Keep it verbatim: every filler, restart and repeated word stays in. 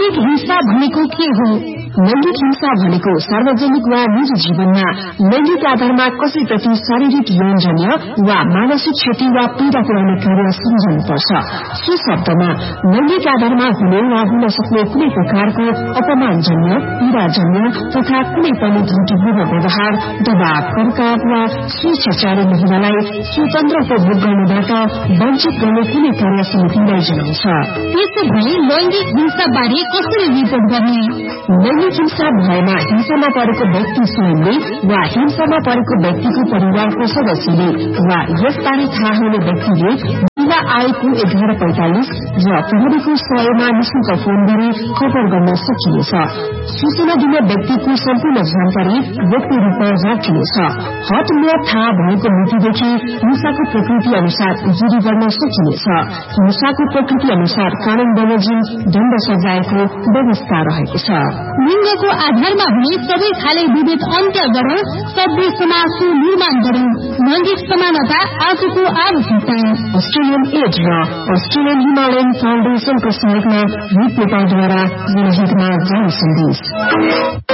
लैंगिक हिंसा भनेको के हो? लैंगिक हिंसा भनेको सार्वजनिक वा निजी जीवनमा लैंगिक आधारमा कसैप्रति शारीरिक यौनजन्य वा मानसिक क्षति वा पीड़ा पुर्याउने कार्य सम्झनुपर्छ। सो शब्दमा लैंगिक आधारमा हुने वा हुन सक्ने कुनै प्रकारको अपमानजन्य, पीड़ाजन्य तथा कुनै पनि त्रुटिपूर्ण व्यवहार, दबाव, कर्काव वा स्वेच्छाचारी महिलालाई स्वतन्त्र उपभोग गर्नबाट वञ्चित गर्ने कुनै कार्य समितिलाई जनाउँछ। त्यसो भए लैंगिक हिंसा बारे कसरी रिपोर्ट गर्ने? लैंगिक हिंसा भएमा हिंसामा परेको व्यक्ति स्वयंले वा हिंसामा परेको व्यक्तिको परिवारको सदस्यले वा यसबारे थाहा हुने व्यक्तिले जिल्ला आयोगको एघार पैंतालिस र प्रहरीको सयमा निशुल्क फोन गरी खबर गर्न सकिनेछ। सूचना दिने व्यक्तिको सम्पूर्ण जानकारी व्यक्ति रूपमा राखिनेछ। हटमत थाहा भएको मितिदेखि हिंसाको प्रकृति अनुसार जुरी गर्न सकिनेछ। हिंसाको प्रकृति अनुसार कानून बमोजिम दण्ड सजायको व्यवस्था रहेको छ। लिंगको आधारमा हुने सबै खाले विभेद अन्त्य गरौं, सभ्य समाजको निर्माण गरौं। लैंगिक समानता आजको आवश्यकता। अस्ट्रेलियन एड र अस्ट्रेलियन हिमालयन फाउन्डेशनको सहयोगमा रिपोर्टरद्वारा जनहितमा जारी सन्देश।